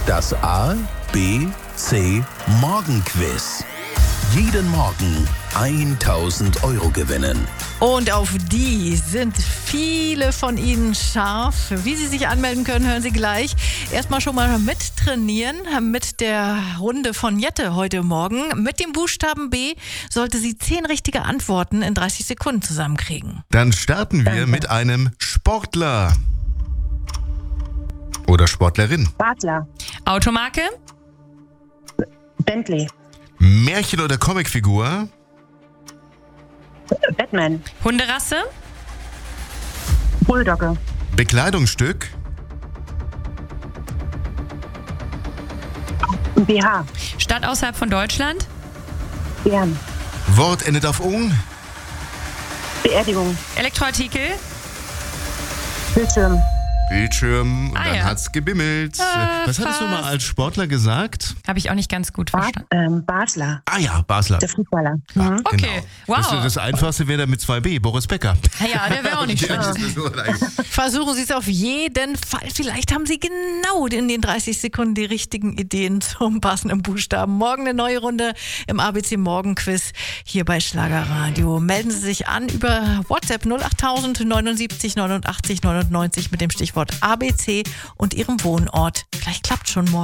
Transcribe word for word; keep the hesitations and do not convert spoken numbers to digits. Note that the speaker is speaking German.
Das A, B, C Morgenquiz. Jeden Morgen tausend Euro gewinnen. Und auf die sind viele von Ihnen scharf. Wie Sie sich anmelden können, hören Sie gleich. Erstmal schon mal mittrainieren mit der Runde von Jette heute Morgen. Mit dem Buchstaben B sollte sie zehn richtige Antworten in dreißig Sekunden zusammenkriegen. Dann starten wir mit einem Sportler. Oder Sportlerin. Basler. Automarke? Bentley. Märchen- oder Comicfigur. Batman. Hunderasse? Bulldogge. Bekleidungsstück. B H. Stadt außerhalb von Deutschland? Bern. Wort endet auf ung. Beerdigung. Elektroartikel? Bildschirm. Bildschirm. Und Ah, dann ja. hat's gebimmelt. Ah, Was hattest du mal fast. als Sportler gesagt? Habe ich auch nicht ganz gut Bas verstanden. ähm, Basler. Ah ja, Basler. Der Fußballer. Mhm. Okay, wow. Das, das Einfachste wäre dann mit zwei B, Boris Becker. Ja, der wäre auch nicht schlecht. Versuchen Sie es auf jeden Fall. Vielleicht haben Sie genau in den dreißig Sekunden die richtigen Ideen zum passenden Buchstaben. Morgen eine neue Runde im A B C Morgenquiz hier bei Schlagerradio. Melden Sie sich an über WhatsApp null acht tausend neunundsiebzig neunundachtzig neunundneunzig mit dem Stichwort A B C und Ihrem Wohnort. Vielleicht klappt schon morgen.